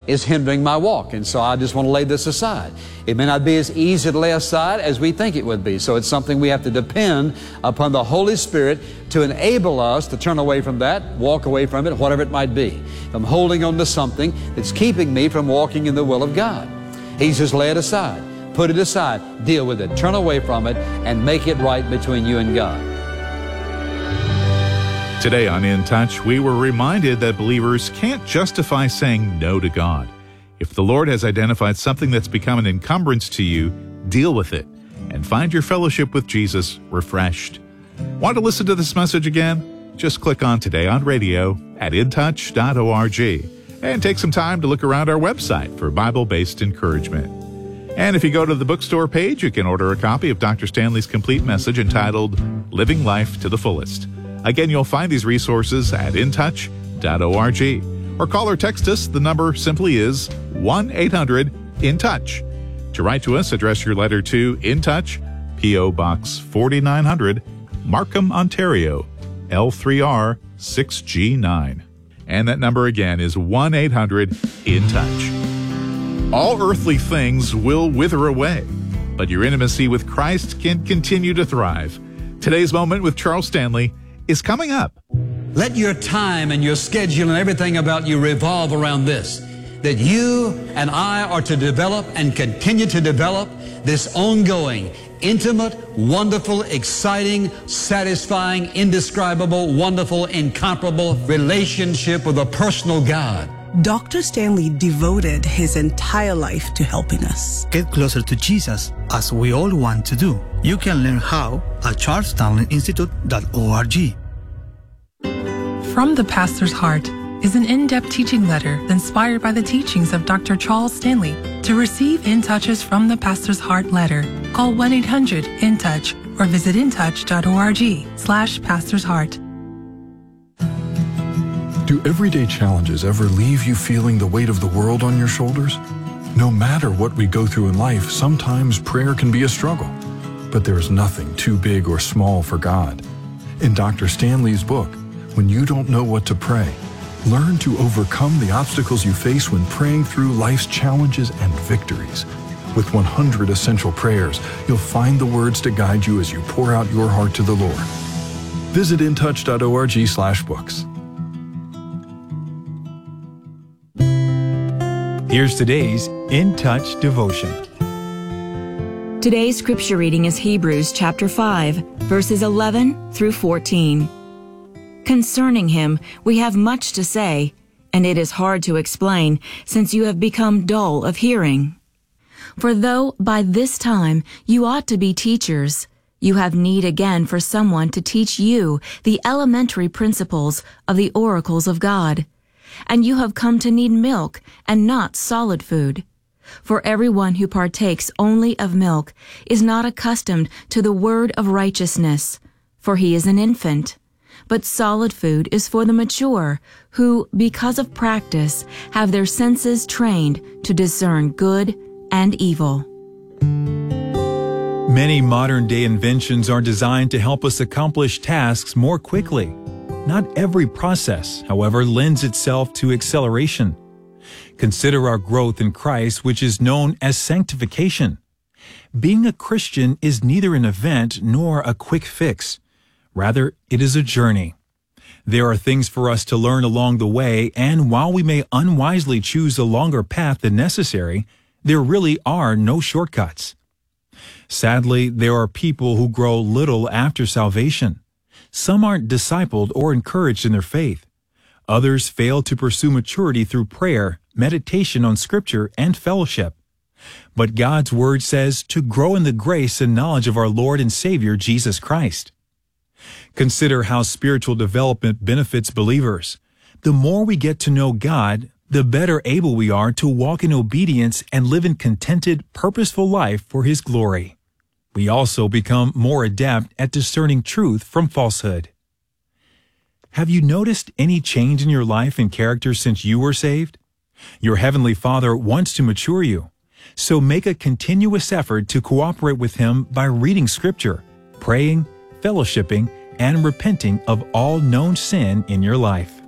is hindering my walk. And so I just want to lay this aside. It may not be as easy to lay aside as we think it would be. So it's something we have to depend upon the Holy Spirit to enable us to turn away from that, walk away from it, whatever it might be. If I'm holding on to something that's keeping me from walking in the will of God, He says, lay it aside, put it aside, deal with it, turn away from it, and make it right between you and God. Today on In Touch, we were reminded that believers can't justify saying no to God. If the Lord has identified something that's become an encumbrance to you, deal with it and find your fellowship with Jesus refreshed. Want to listen to this message again? Just click on Today on Radio at intouch.org and take some time to look around our website for Bible-based encouragement. And if you go to the bookstore page, you can order a copy of Dr. Stanley's complete message entitled Living Life to the Fullest. Again, you'll find these resources at intouch.org. Or call or text us. The number simply is 1-800-IN-TOUCH. To write to us, address your letter to In Touch, P.O. Box 4900, Markham, Ontario, L3R 6G9. And that number again is 1-800-IN-TOUCH. All earthly things will wither away, but your intimacy with Christ can continue to thrive. Today's Moment with Charles Stanley is coming up. Let your time and your schedule and everything about you revolve around this, that you and I are to develop and continue to develop this ongoing, intimate, wonderful, exciting, satisfying, indescribable, wonderful, incomparable relationship with a personal God. Dr. Stanley devoted his entire life to helping us get closer to Jesus, as we all want to do. You can learn how at charlesstanleyinstitute.org. From the Pastor's Heart is an in-depth teaching letter inspired by the teachings of Dr. Charles Stanley. To receive In Touches from the Pastor's Heart letter, call 1-800-IN-TOUCH or visit intouch.org/Pastor's Heart. Do everyday challenges ever leave you feeling the weight of the world on your shoulders? No matter what we go through in life, sometimes prayer can be a struggle. But there is nothing too big or small for God. In Dr. Stanley's book, When You Don't Know What to Pray, learn to overcome the obstacles you face when praying through life's challenges and victories. With 100 essential prayers, you'll find the words to guide you as you pour out your heart to the Lord. Visit intouch.org/books. Here's today's In Touch devotion. Today's scripture reading is Hebrews chapter 5, verses 11 through 14. Concerning him, we have much to say, and it is hard to explain, since you have become dull of hearing. For though by this time you ought to be teachers, you have need again for someone to teach you the elementary principles of the oracles of God. And you have come to need milk and not solid food. For everyone who partakes only of milk is not accustomed to the word of righteousness, for he is an infant. But solid food is for the mature, who, because of practice, have their senses trained to discern good and evil. Many modern-day inventions are designed to help us accomplish tasks more quickly. Not every process, however, lends itself to acceleration. Consider our growth in Christ, which is known as sanctification. Being a Christian is neither an event nor a quick fix. Rather, it is a journey. There are things for us to learn along the way, and while we may unwisely choose a longer path than necessary, there really are no shortcuts. Sadly, there are people who grow little after salvation. Some aren't discipled or encouraged in their faith. Others fail to pursue maturity through prayer, meditation on Scripture, and fellowship. But God's Word says to grow in the grace and knowledge of our Lord and Savior, Jesus Christ. Consider how spiritual development benefits believers. The more we get to know God, the better able we are to walk in obedience and live in contented, purposeful life for His glory. We also become more adept at discerning truth from falsehood. Have you noticed any change in your life and character since you were saved? Your Heavenly Father wants to mature you, so make a continuous effort to cooperate with Him by reading Scripture, praying, fellowshipping, and repenting of all known sin in your life.